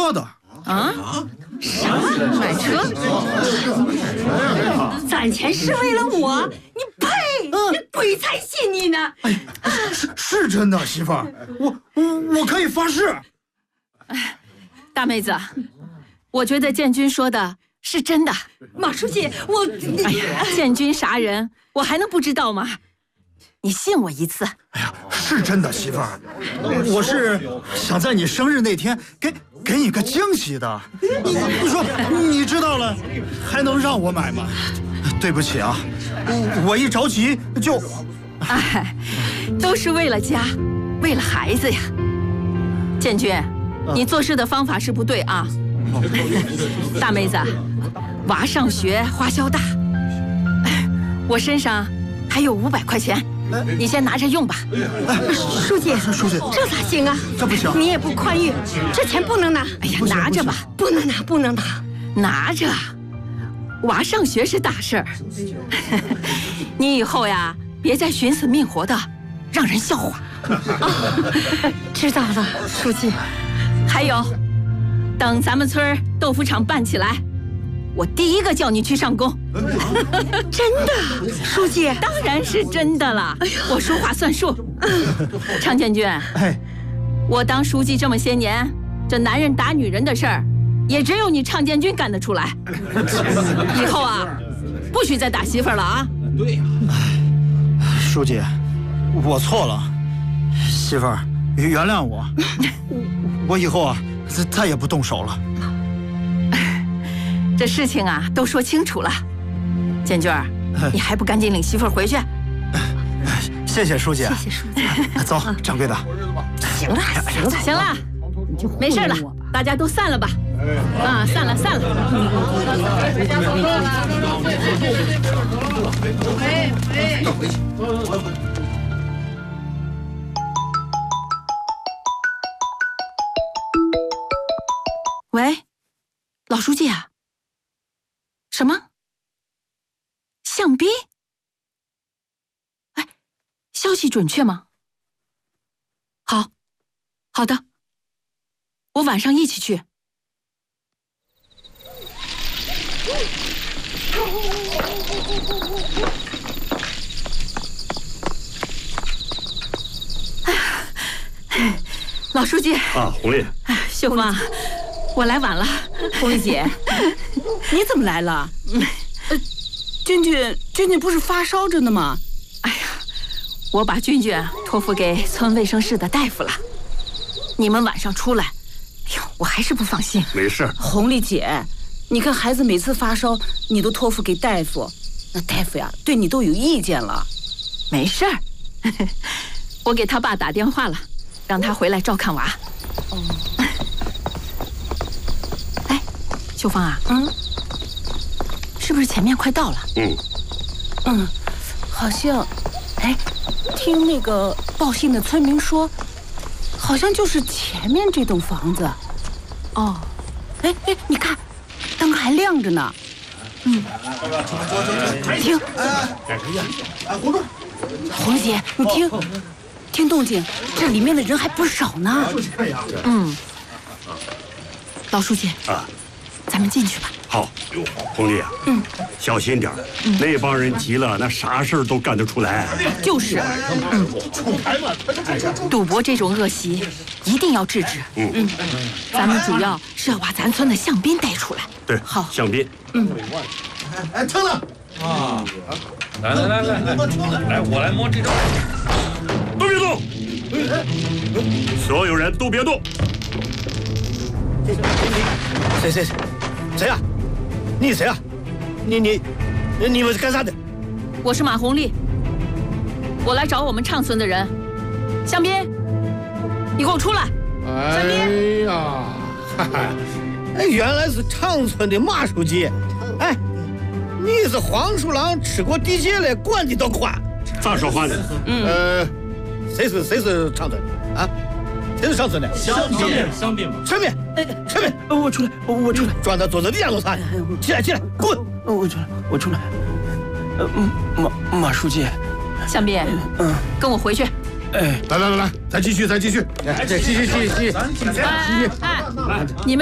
车的。 啊？啥？买车？ 攒钱是为了我？你呸！鬼才信你呢！ 哎，是真的，媳妇儿，我可以发誓。 哎，大妹子，我觉得建军说的是真的。 马书记， 哎呀，建军啥人，我还能不知道吗？你信我一次。 哎呀，是真的，媳妇儿，我是想在你生日那天给你个惊喜的。你说你知道了，还能让我买吗？对不起啊，我一着急就…… 哎，都是为了家，为了孩子呀。建军，你做事的方法是不对啊。大妹子，娃上学花销大，我身上还有500块钱。你先拿着用吧。 书记，这咋行啊？ 这不行， 你也不宽裕，这钱不能拿。 哎呀，拿着吧， 不能拿，不能拿， 拿着。娃上学是大事儿，你以后呀，别再寻死觅活的，让人笑话。 知道了，书记。 还有，等咱们村豆腐厂办起来，我第一个叫你去上工。 真的，书记？ 当然是真的了，我说话算数。常建军，我当书记这么些年，这男人打女人的事儿，也只有你常建军干得出来。以后啊，不许再打媳妇儿了啊！ 对呀。 书记，我错了，媳妇儿原谅我，我以后啊再也不动手了。 这事情啊都说清楚了，建军儿，你还不赶紧领媳妇儿回去？ 谢谢书记。 谢谢书记。 走，掌柜的。 行了， 行了，没事了，大家都散了吧。啊，散了。喂，老书记啊。什么？向斌？哎，消息准确吗？好的，我晚上一起去。老书记啊，红丽。 秀芳，我来晚了。 红丽姐，你怎么来了？君君不是发烧着呢吗？ 哎呀，我把君君托付给村卫生室的大夫了。你们晚上出来，哎呦，我还是不放心。 没事。 红丽姐，你看孩子每次发烧，你都托付给大夫，那大夫呀对你都有意见了。 没事儿，我给他爸打电话了，让他回来照看娃。哦。哎，秀芳啊，是不是前面快到了？ 好像，哎，听那个报信的村民说，好像就是前面这栋房子。 哦， 哎，你看，灯还亮着呢。听，红姐，你听动静，这里面的人还不少呢。 老书记啊， 咱们进去吧。 好，红丽啊，小心点那帮人急了，那啥事儿都干得出来。 就是，赌博这种恶习一定要制止。咱们主要是要把咱村的向斌带出来。 对， 好， 向斌。 哎，成了啊！ 来，我来摸这张。 都别动！所有人都别动！ 谁呀？你谁啊？你们是干啥的？ 我是马红丽，我来找我们畅村的人。向斌，你给我出来！向斌！ 哎呀，原来是长村的马书记。哎，你是黄鼠狼吃过地界了，管的都宽。 咋说话呢？ 谁是长村的啊？谁是长村的？ 香槟嘛。 陈斌， 我出来， 装到桌子底下做啥？起来，滚！ 我出来。马书记。 向斌，跟我回去。 来，再继续，继续。 你们。